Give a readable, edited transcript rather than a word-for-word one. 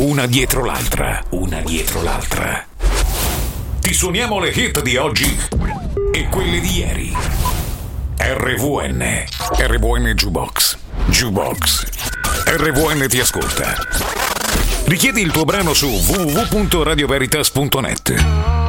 una dietro l'altra. Ti suoniamo le hit di oggi e quelle di ieri. RVN Jukebox. RVN ti ascolta. Richiedi il tuo brano su www.radioveritas.net.